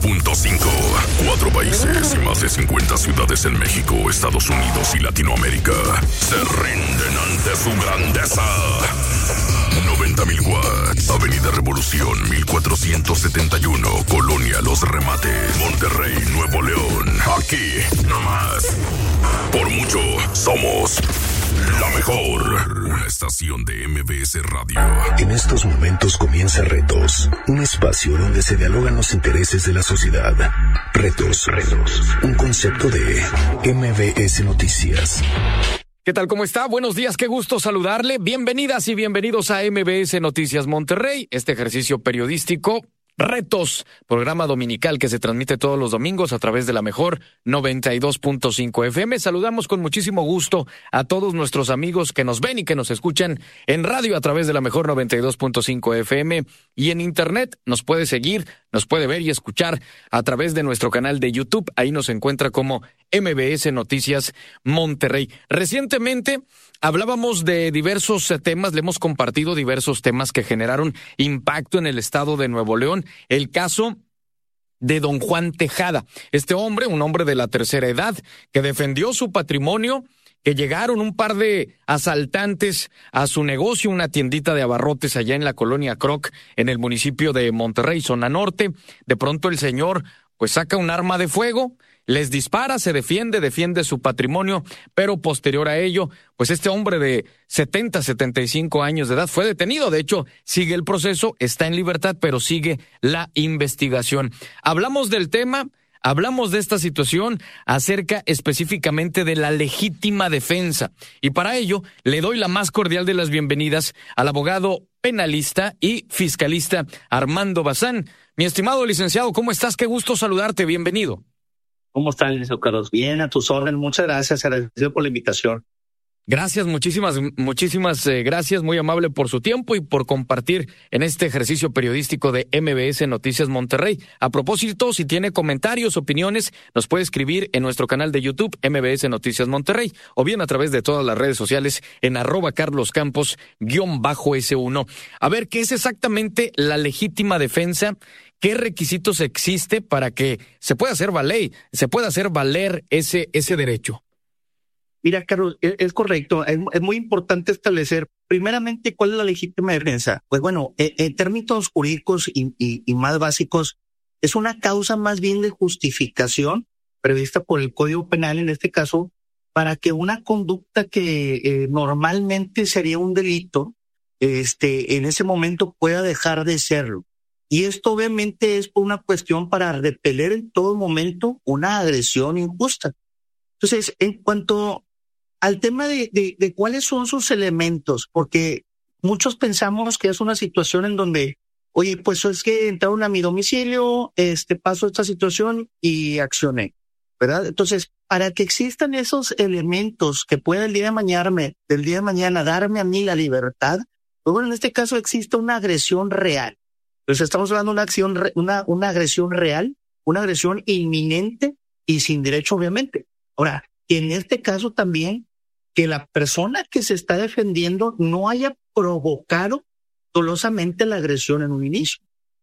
92.5. 4 países y más de 50 ciudades en México, Estados Unidos y Latinoamérica se rinden ante su grandeza. 90,000 watts. Avenida Revolución 1471, Colonia Los Remates, Monterrey, Nuevo León. Aquí, nomás. Por mucho, somos la mejor. Una estación de MBS Radio. En estos momentos comienza Retos, un espacio donde se dialogan los intereses de la sociedad. Retos. Un concepto de MBS Noticias. ¿Qué tal? ¿Cómo está? Buenos días, qué gusto saludarle. Bienvenidas y bienvenidos a MBS Noticias Monterrey, este ejercicio periodístico Retos, programa dominical que se transmite todos los domingos a través de la mejor 92.5 FM. Saludamos con muchísimo gusto a todos nuestros amigos que nos ven y que nos escuchan en radio a través de la mejor 92.5 FM y en internet. Nos puede seguir, nos puede ver y escuchar a través de nuestro canal de YouTube. Ahí nos encuentra como MBS Noticias Monterrey. Recientemente hablábamos de diversos temas, le hemos compartido diversos temas que generaron impacto en el estado de Nuevo León. El caso de don Juan Tejada, este hombre, un hombre de la tercera edad, que defendió su patrimonio, que llegaron un par de asaltantes a su negocio, una tiendita de abarrotes allá en la colonia Croc, en el municipio de Monterrey, zona norte. De pronto el señor pues saca un arma de fuego, les dispara, se defiende su patrimonio, pero posterior a ello, pues este hombre de 75 años de edad fue detenido. De hecho, sigue el proceso, está en libertad, pero sigue la investigación. Hablamos del tema, hablamos de esta situación acerca específicamente de la legítima defensa. Y para ello, le doy la más cordial de las bienvenidas al abogado penalista y fiscalista Armando Bazán. Mi estimado licenciado, ¿cómo estás? Qué gusto saludarte, bienvenido. ¿Cómo estás, licenciado Carlos? Bien, a tus órdenes. Muchas gracias. Agradecido por la invitación. Gracias, muchísimas gracias. Muy amable por su tiempo y por compartir en este ejercicio periodístico de MBS Noticias Monterrey. A propósito, si tiene comentarios, opiniones, nos puede escribir en nuestro canal de YouTube, MBS Noticias Monterrey, o bien a través de todas las redes sociales en @carloscampos_S1. A ver, ¿qué es exactamente la legítima defensa? ¿Qué requisitos existe para que se pueda hacer valer ese derecho? Mira, Carlos, es correcto. Es muy importante establecer, primeramente, cuál es la legítima defensa. Pues bueno, en términos jurídicos y más básicos, es una causa más bien de justificación prevista por el Código Penal, en este caso, para que una conducta que normalmente sería un delito, en ese momento pueda dejar de serlo. Y esto obviamente es por una cuestión para repeler en todo momento una agresión injusta. Entonces, en cuanto al tema de cuáles son sus elementos, porque muchos pensamos que es una situación en donde, oye, pues es que entraron a mi domicilio, pasó esta situación y accioné, ¿verdad? Entonces, para que existan esos elementos que puedan del día de mañana darme a mí la libertad, pues bueno, en este caso existe una agresión real. Entonces estamos hablando de una agresión real, una agresión inminente y sin derecho, obviamente. Ahora, en este caso también, que la persona que se está defendiendo no haya provocado dolosamente la agresión en un inicio.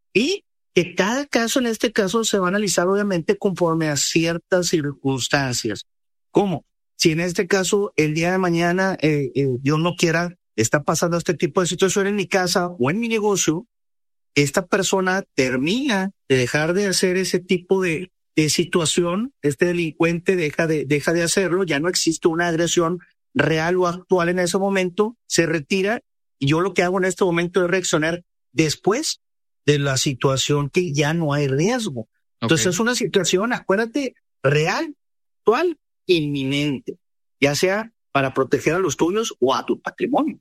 Y que cada caso, en este caso, se va a analizar obviamente conforme a ciertas circunstancias. ¿Cómo? Si en este caso, el día de mañana, Dios no quiera, está pasando este tipo de situación en mi casa o en mi negocio, esta persona termina de dejar de hacer ese tipo de situación, este delincuente deja de hacerlo, ya no existe una agresión real o actual en ese momento, se retira, y yo lo que hago en este momento es reaccionar después de la situación que ya no hay riesgo. Entonces es una situación, acuérdate, real, actual, inminente, ya sea para proteger a los tuyos o a tu patrimonio.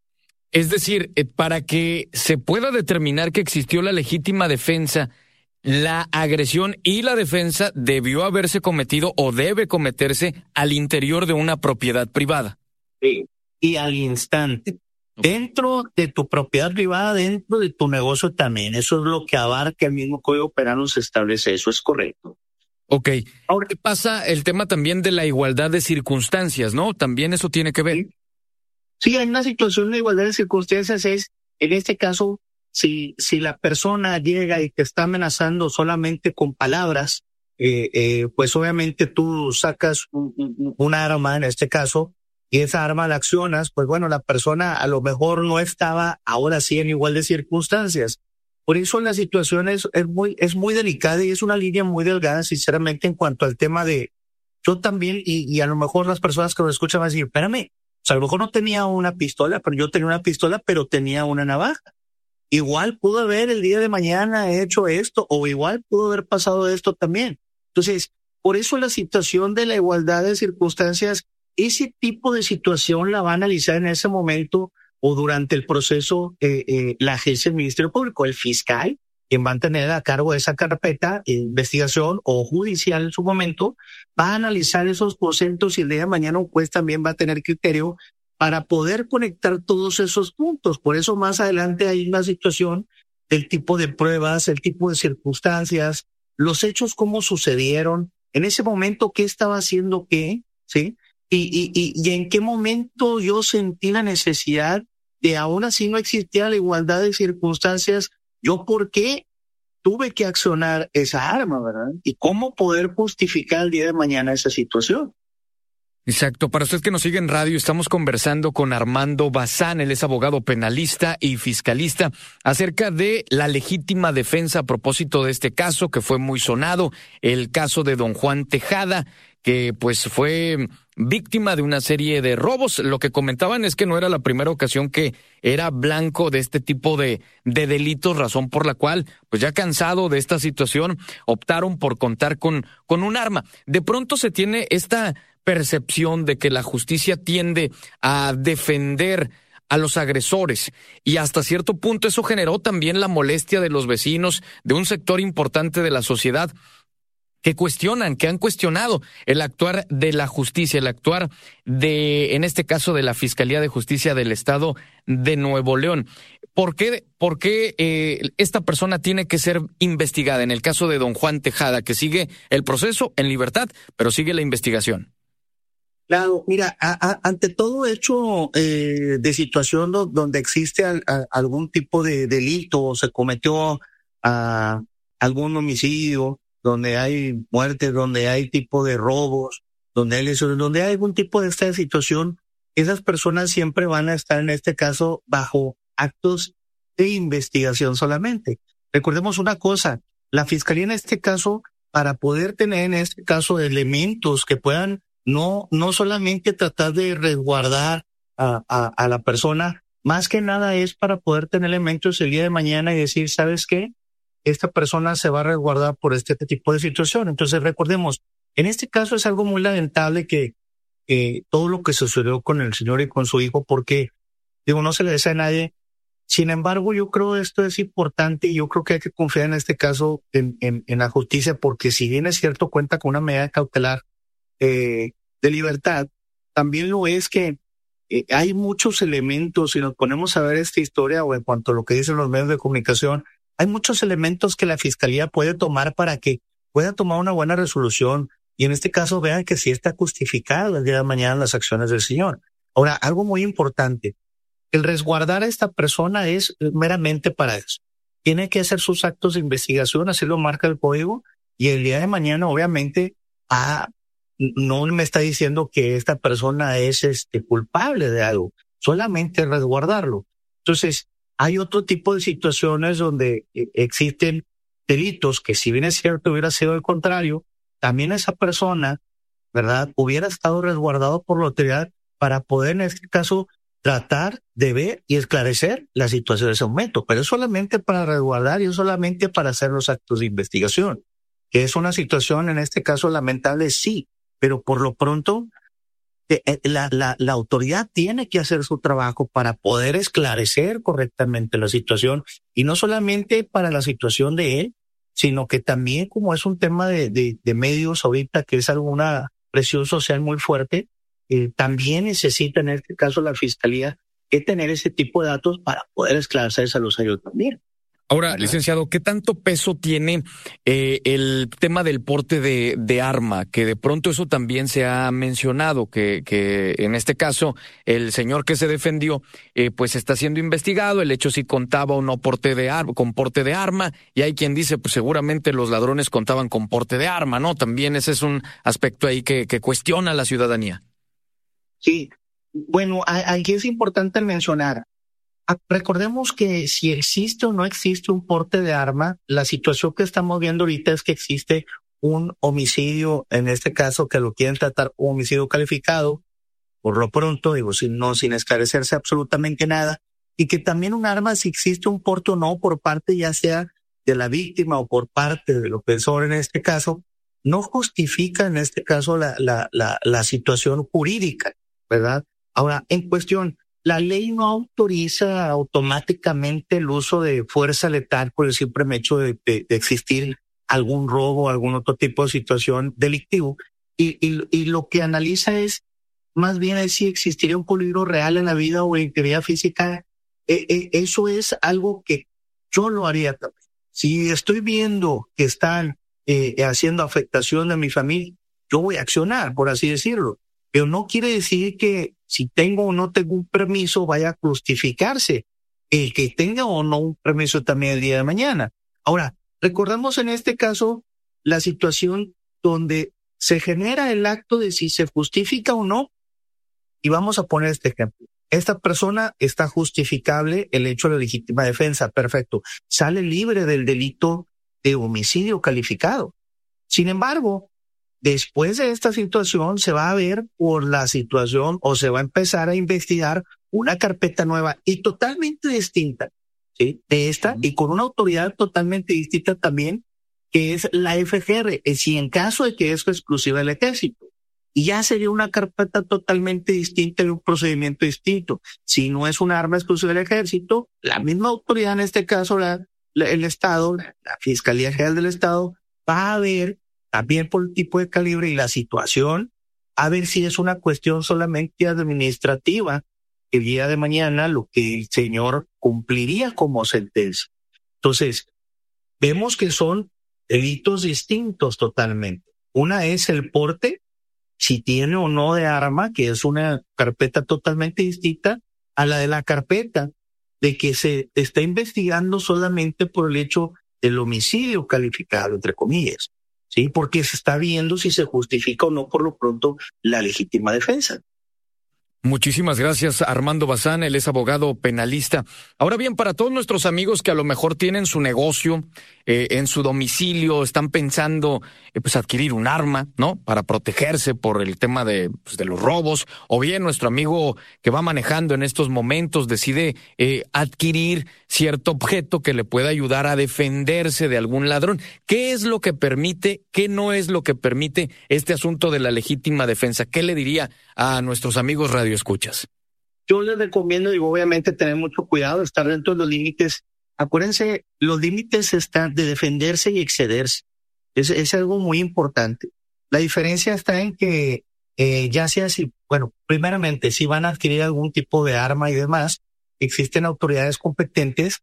Es decir, para que se pueda determinar que existió la legítima defensa, la agresión y la defensa debió haberse cometido o debe cometerse al interior de una propiedad privada. Sí, y al instante. Dentro de tu propiedad privada, dentro de tu negocio también. Eso es lo que abarca el mismo Código Penal, nos establece. Eso es correcto. Ok. Ahora, ¿qué pasa el tema también de la igualdad de circunstancias, no? También eso tiene que ver. Sí, hay una situación de igualdad de circunstancias, en este caso, si la persona llega y te está amenazando solamente con palabras, pues obviamente tú sacas un arma en este caso, y esa arma la accionas, pues bueno, la persona a lo mejor no estaba ahora sí en igual de circunstancias. Por eso la situación es muy delicada y es una línea muy delgada, sinceramente, en cuanto al tema de, yo también, y a lo mejor las personas que lo escuchan van a decir, espérame, o sea, a lo mejor no tenía una pistola, pero yo tenía una pistola, pero tenía una navaja. Igual pudo haber el día de mañana hecho esto, o igual pudo haber pasado esto también. Entonces, por eso la situación de la igualdad de circunstancias, ese tipo de situación la va a analizar en ese momento o durante el proceso la agencia del Ministerio Público, el fiscal, quien va a tener a cargo de esa carpeta de investigación o judicial en su momento, va a analizar esos conceptos y el día de mañana un juez también va a tener criterio para poder conectar todos esos puntos. Por eso más adelante hay una situación del tipo de pruebas, el tipo de circunstancias, los hechos, cómo sucedieron, en ese momento qué estaba haciendo qué, ¿sí? Y en qué momento yo sentí la necesidad de, aún así no existía la igualdad de circunstancias, yo por qué tuve que accionar esa arma, ¿verdad? Y cómo poder justificar el día de mañana esa situación. Exacto. Para usted que nos sigue en radio, estamos conversando con Armando Bazán, él es abogado penalista y fiscalista, acerca de la legítima defensa a propósito de este caso que fue muy sonado, el caso de don Juan Tejada, que pues fue víctima de una serie de robos. Lo que comentaban es que no era la primera ocasión que era blanco de este tipo de delitos, razón por la cual, pues ya cansado de esta situación, optaron por contar con un arma. De pronto se tiene esta percepción de que la justicia tiende a defender a los agresores y hasta cierto punto eso generó también la molestia de los vecinos, de un sector importante de la sociedad que cuestionan, que han cuestionado el actuar de la justicia, el actuar de, en este caso, de la Fiscalía de Justicia del Estado de Nuevo León. ¿Por qué esta persona tiene que ser investigada? En el caso de don Juan Tejada, que sigue el proceso en libertad, pero sigue la investigación. Claro, mira, ante todo hecho de situación donde existe algún tipo de delito o se cometió algún homicidio, donde hay muertes, donde hay tipo de robos, donde hay algún tipo de esta situación, esas personas siempre van a estar en este caso bajo actos de investigación solamente. Recordemos una cosa, la Fiscalía en este caso, para poder tener en este caso elementos que puedan no solamente tratar de resguardar a la persona, más que nada es para poder tener elementos el día de mañana y decir, ¿sabes qué? Esta persona se va a resguardar por este tipo de situación. Entonces recordemos, en este caso es algo muy lamentable que todo lo que sucedió con el señor y con su hijo, porque no se le desea a nadie. Sin embargo, yo creo esto es importante y yo creo que hay que confiar en este caso en la justicia, porque si bien es cierto cuenta con una medida cautelar de libertad, también lo es que hay muchos elementos, si nos ponemos a ver esta historia o en cuanto a lo que dicen los medios de comunicación, hay muchos elementos que la Fiscalía puede tomar para que pueda tomar una buena resolución y en este caso vean que sí está justificado el día de mañana las acciones del señor. Ahora, algo muy importante, el resguardar a esta persona es meramente para eso. Tiene que hacer sus actos de investigación, así lo marca el código, y el día de mañana obviamente no me está diciendo que esta persona es culpable de algo, solamente resguardarlo. Entonces, hay otro tipo de situaciones donde existen delitos que, si bien es cierto hubiera sido el contrario, también esa persona, ¿verdad?, hubiera estado resguardado por la autoridad para poder, en este caso, tratar de ver y esclarecer la situación de ese momento. Pero es solamente para resguardar y es solamente para hacer los actos de investigación. Que es una situación, en este caso, lamentable, sí, pero por lo pronto la autoridad tiene que hacer su trabajo para poder esclarecer correctamente la situación y no solamente para la situación de él, sino que también como es un tema de medios ahorita que es alguna presión social muy fuerte, también necesita en este caso la Fiscalía que tener ese tipo de datos para poder esclarecer a los ellos también. Ahora, licenciado, ¿qué tanto peso tiene el tema del porte de arma? Que de pronto eso también se ha mencionado, que en este caso el señor que se defendió pues está siendo investigado, el hecho si contaba o no con porte de arma, y hay quien dice pues seguramente los ladrones contaban con porte de arma, ¿no? También ese es un aspecto ahí que cuestiona a la ciudadanía. Sí, bueno, aquí es importante mencionar. Recordemos que si existe o no existe un porte de arma, la situación que estamos viendo ahorita es que existe un homicidio, en este caso que lo quieren tratar como homicidio calificado, por lo pronto, sin esclarecerse absolutamente nada, y que también un arma, si existe un porte o no por parte ya sea de la víctima o por parte del ofensor en este caso, no justifica en este caso la situación jurídica, ¿verdad? Ahora, en cuestión, la ley no autoriza automáticamente el uso de fuerza letal por el simple hecho de existir algún robo o algún otro tipo de situación delictivo. Y lo que analiza es más bien es si existiría un peligro real en la vida o en la integridad física. Eso es algo que yo lo haría también. Si estoy viendo que están haciendo afectación a mi familia, yo voy a accionar, por así decirlo. Pero no quiere decir que si tengo o no tengo un permiso vaya a justificarse el que tenga o no un permiso también el día de mañana. Ahora, recordemos en este caso la situación donde se genera el acto de si se justifica o no. Y vamos a poner este ejemplo. Esta persona está justificable el hecho de la legítima defensa. Perfecto. Sale libre del delito de homicidio calificado. Sin embargo, después de esta situación se va a ver por la situación o se va a empezar a investigar una carpeta nueva y totalmente distinta, ¿sí? De esta y con una autoridad totalmente distinta también, que es la FGR, si en caso de que es exclusiva del ejército. Y ya sería una carpeta totalmente distinta y un procedimiento distinto. Si no es un arma exclusiva del ejército, la misma autoridad, en este caso el Estado, la Fiscalía General del Estado, va a ver también por el tipo de calibre y la situación, a ver si es una cuestión solamente administrativa, el día de mañana lo que el señor cumpliría como sentencia. Entonces, vemos que son delitos distintos totalmente. Una es el porte, si tiene o no de arma, que es una carpeta totalmente distinta a la de la carpeta de que se está investigando solamente por el hecho del homicidio calificado, entre comillas. Sí, porque se está viendo si se justifica o no por lo pronto la legítima defensa. Muchísimas gracias, Armando Bazán, él es abogado penalista. Ahora bien, para todos nuestros amigos que a lo mejor tienen su negocio en su domicilio, están pensando pues adquirir un arma, ¿no? Para protegerse por el tema de los robos, o bien nuestro amigo que va manejando en estos momentos decide adquirir cierto objeto que le pueda ayudar a defenderse de algún ladrón. ¿Qué es lo que permite, qué no es lo que permite este asunto de la legítima defensa? ¿Qué le diría a nuestros amigos radioescuchas? Yo les recomiendo, obviamente tener mucho cuidado, estar dentro de los límites. Acuérdense, los límites están de defenderse y excederse. Es algo muy importante. La diferencia está en que ya sea primeramente, si van a adquirir algún tipo de arma y demás, existen autoridades competentes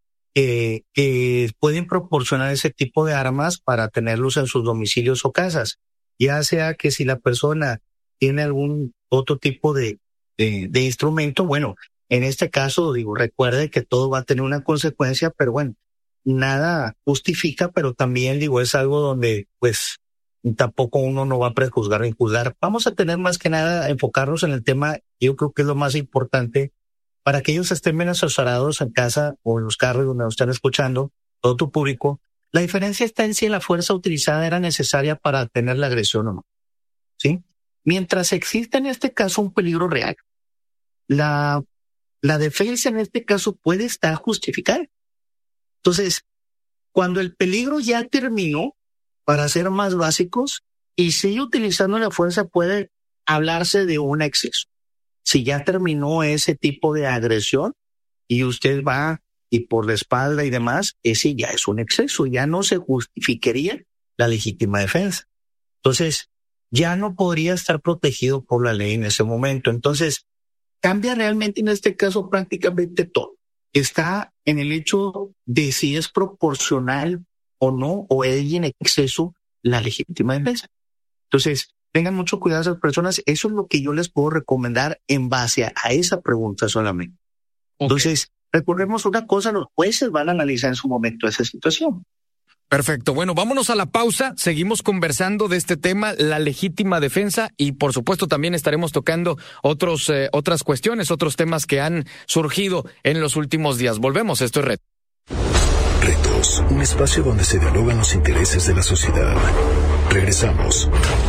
que pueden proporcionar ese tipo de armas para tenerlos en sus domicilios o casas. Ya sea que si la persona tiene algún otro tipo de instrumento, bueno, en este caso, recuerde que todo va a tener una consecuencia, pero bueno, nada justifica, pero también, es algo donde, pues, tampoco uno no va a prejuzgar ni juzgar. Vamos a tener más que nada enfocarnos en el tema, yo creo que es lo más importante, para que ellos estén bien asesorados en casa o en los carros donde nos están escuchando, todo tu público. La diferencia está en si la fuerza utilizada era necesaria para detener la agresión o no, ¿sí? Mientras exista en este caso un peligro real, la defensa en este caso puede estar justificada. Entonces, cuando el peligro ya terminó, para ser más básicos, y sigue utilizando la fuerza, puede hablarse de un exceso. Si ya terminó ese tipo de agresión y usted va y por la espalda y demás, ese ya es un exceso, ya no se justificaría la legítima defensa. Entonces, ya no podría estar protegido por la ley en ese momento. Entonces, cambia realmente en este caso prácticamente todo. Está en el hecho de si es proporcional o no, o hay en exceso la legítima defensa. Entonces, tengan mucho cuidado esas personas. Eso es lo que yo les puedo recomendar en base a esa pregunta solamente. Okay. Entonces, recordemos una cosa, los jueces van a analizar en su momento esa situación. Perfecto. Bueno, vámonos a la pausa. Seguimos conversando de este tema, la legítima defensa, y por supuesto también estaremos tocando otras cuestiones, otros temas que han surgido en los últimos días. Volvemos. Esto es Retos. Retos, un espacio donde se dialogan los intereses de la sociedad. Regresamos.